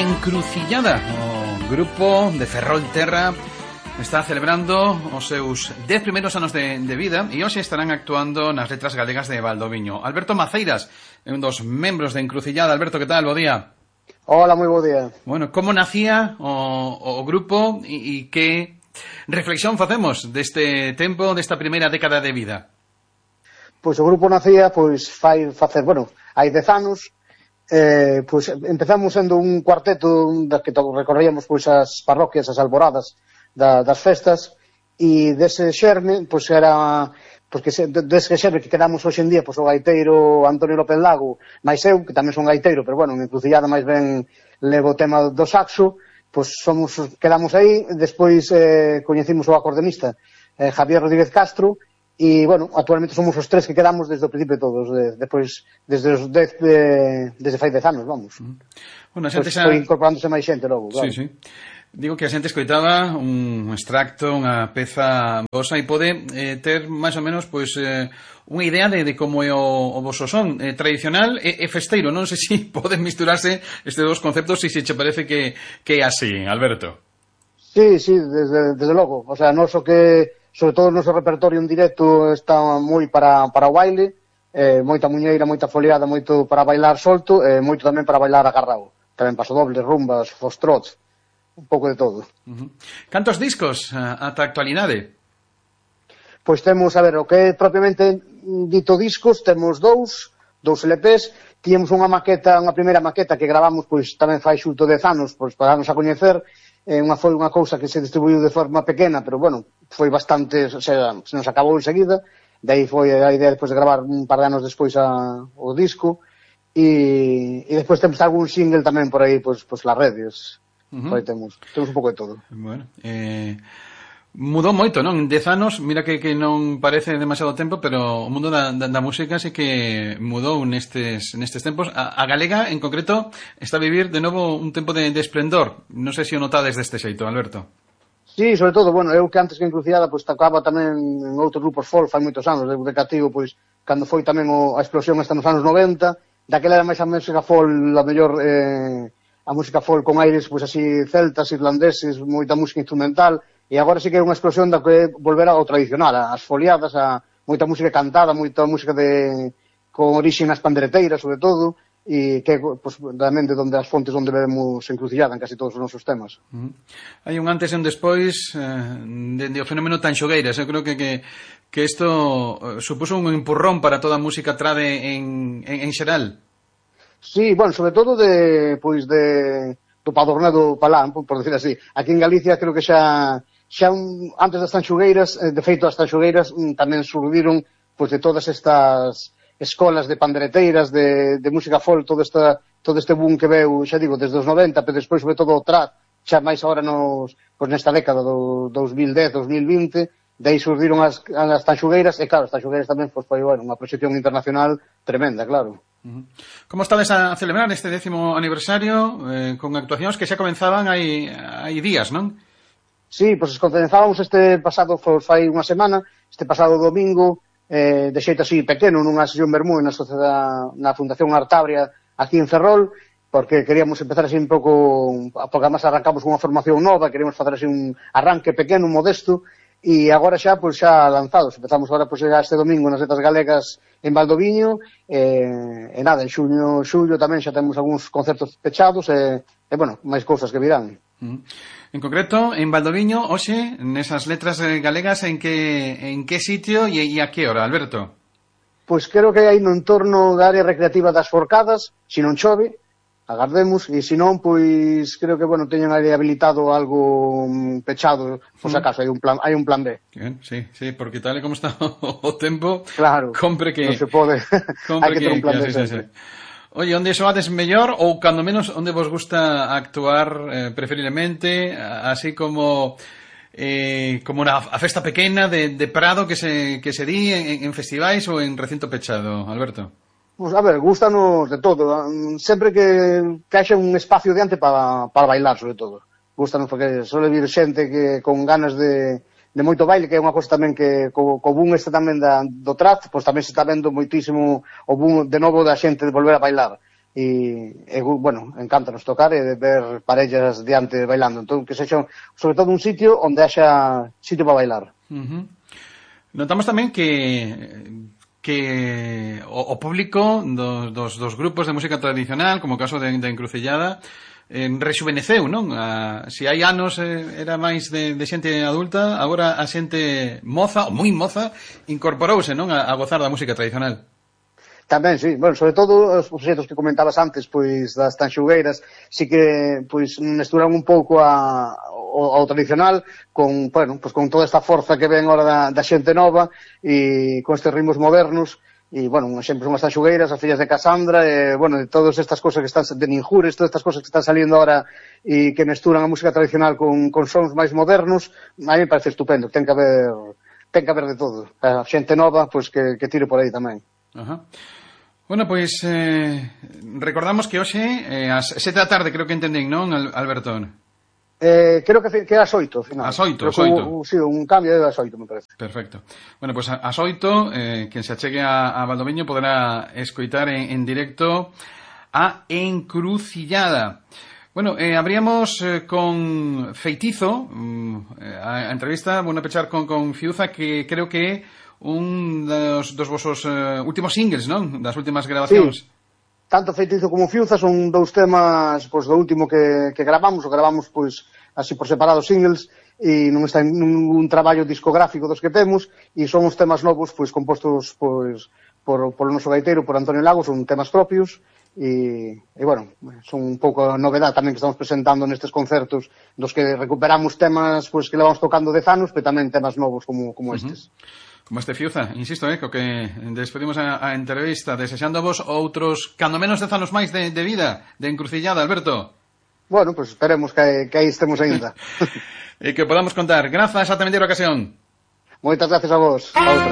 Encrucillada, o grupo de Ferrolterra está celebrando os seus 10 primeiros anos de vida e hoxe estarán actuando nas Letras Galegas de Valdoviño. Alberto Maceiras é un dos membros de Encrucillada. Alberto, que tal? Bo día. Hola, moi bo día. Bueno, como nacía o grupo e que reflexión facemos deste tempo, desta primeira década de vida? Pois o grupo nacía, fai facer, hai 10 anos. Empezamos sendo un cuarteto da que recorríamos as parroquias, as alboradas das festas, e dese xerme, dese xerme que quedamos hoxe en día, o gaiteiro Antonio López Lago, máis eu, que tamén son gaiteiro, pero en Encrucillada máis ben levo o tema do saxo, quedamos aí. Despois coñecimos o acordeonista Javier Rodríguez Castro, e, actualmente somos os tres que quedamos desde o principio todos, desde fai 10 anos, vamos. Bueno, foi incorporándose máis xente logo, claro. Sí. Digo que a xente escoitaba un extracto, unha peza vosa, e pode ter máis ou menos unha idea de como é o voso son tradicional e festeiro. Non sei se poden misturarse estes dous conceptos, se che parece que é así, Alberto. Sí, desde logo. O sea, noso que sobre todo o noso repertorio en directo está moi para o baile, moita muñeira, moita foliada, moito para bailar solto, moito tamén para bailar agarrado. Tamén pasodobles, rumbas, foxtrots, un pouco de todo. Cantos discos ata a actualidade? Pois temos, o que é propiamente dito discos, temos dous LPs. Tiñemos unha primeira maqueta que gravamos tamén fai xulto 10 anos, para darnos a coñecer. Foi unha cousa que se distribuiu de forma pequena, pero foi bastante, se nos acabou enseguida. De aí foi a idea despois de gravar un par de anos despois o disco, e despois temos algún single tamén por aí, las redes. Por aí temos un pouco de todo. Bueno, mudou moito, non? En 10 anos, mira que non parece demasiado tempo, pero o mundo da música sí que mudou nestes tempos. A galega, en concreto, está a vivir de novo un tempo de esplendor. Non sei se o notades deste xeito, Alberto. Sí, sobre todo, eu que antes que Encrucillada tocaba tamén en outros grupos folk fai moitos anos, de cativo, cando foi tamén a explosión esta nos anos 90, daquela era máis a música folk, a mellor a música folk con aires así celtas, irlandeses, moita música instrumental, e agora sí que é unha explosión da que volver ao tradicional, as foliadas, a moita música cantada, moita música con orixe nas pandereteiras, sobre todo, e que realmente as fontes onde vemos Encrucillada en casi todos os nosos temas. Hai un antes e un despois de o fenómeno Tanxogueiras. Eu creo que isto supuso un empurrón para toda a música trade en xeral. Sí, sobre todo do Padornedo Palán, por decir así. Aquí en Galicia creo que xa antes das Tanxogueiras, de feito as Tanxogueiras tamén surdiron de todas estas escolas de pandereteiras, de música folk, todo este boom que veu, xa digo, desde os 90, pero despois sobre todo o trad, xa máis agora nesta década do 2010, 2020, de aí surdiron as Tanxogueiras, e claro, as Tanxogueiras tamén foi unha proxección internacional tremenda, claro. Como estades a celebrar este 10º aniversario con actuacións que xa comenzaban hai días, non? Sí, comenzábamos este pasado, fai unha semana, este pasado domingo, de xeito así pequeno, nunha sesión vermú na Fundación Artabria aquí en Ferrol, porque queríamos empezar así un pouco, porque además arrancamos unha formación nova, queríamos facer así un arranque pequeno, modesto, e agora xa lanzados. Empezamos agora este domingo nas Letras Galegas en Valdoviño, e nada, en xullo tamén xa temos algúns concertos pechados, e máis cousas que virán. En concreto, en Valdoviño, hoxe, nesas Letras Galegas, en que sitio e a que hora, Alberto? Creo que hai no entorno da área recreativa das Forcadas, se non chove, agardemos, e se non, creo que, teñen aí habilitado algo pechado, por se acaso, hai un plan B. Sí, porque tal e como está o tempo, claro, compre que... non se pode, hai que ter un plan B sempre. Oye, onde soades mellor, ou cando menos onde vos gusta actuar preferiblemente, así como a festa pequena de Prado que se di en festivais ou en recinto pechado, Alberto? Gústanos de todo, sempre que haxa un espacio diante para bailar, sobre todo. Gústanos porque suele vir xente que con ganas de moito baile, que é unha cosa tamén que co boom tamén do trad, tamén se está vendo moitísimo o boom de novo da xente de volver a bailar. bueno, encántanos tocar e ver parellas diante bailando. Entón, que sexa, sobre todo, un sitio onde haxa sitio para bailar. Notamos tamén que o público dos grupos de música tradicional, como o caso de Encrucillada, rexuveneceu, non? Se hai anos era máis de xente adulta, agora a xente moza, ou moi moza, incorporouse, non? A gozar da música tradicional. Tamén, sí. Bueno, sobre todo os proxectos que comentabas antes, pois, das tanxugueiras, sí que, pois, mesturan un pouco ao tradicional con, bueno, pois con toda esta forza que ven ahora da xente nova e con estes ritmos modernos. E, bueno, un exemplo son as tanxugueiras, as fillas de Casandra, bueno, de todas estas cosas que están, de Ninjures, todas estas cosas que están saliendo ahora e que mesturan a música tradicional con sons máis modernos, a mí me parece estupendo. Ten que haber de todo. A xente nova, pois, que tire por aí tamén. Ajá. Bueno, pois recordamos que hoxe ás 7 da tarde, creo que entendín, non, Alberto? Creo que é ás 8, final. Ás 8, ás 8. Sí, un cambio é ás 8, me parece. Perfecto. Bueno, pois ás 8, quen se achegue a Valdoviño poderá escoitar en directo a Encrucillada. Bueno, abríamos con Feitizo, a entrevista, bueno, a pechar con Fiuza, que creo que é un dos vosos últimos singles, non? Das últimas grabacións. Sí. Tanto Feitizo como Fiuza son dous temas, pois, do último que gravamos, pois, así por separado singles, e non está ningún traballo discográfico dos que temos, e son os temas novos, pois, compostos, pois, por noso gaiteiro, por Antonio Lagos, son temas propios, e bueno, son un pouco a novedade tamén que estamos presentando nestes concertos, dos que recuperamos temas, pois, que levamos tocando 10 anos, pero tamén temas novos como estes. Como este Fiuza, insisto, co que despedimos a entrevista, desexando vos outros, cando menos 10 anos máis de vida, de Encrucillada, Alberto. Bueno, pues esperemos que aí estemos ainda. E que podamos contar. Grazas a tremendeira ocasión. Moitas gracias a vos.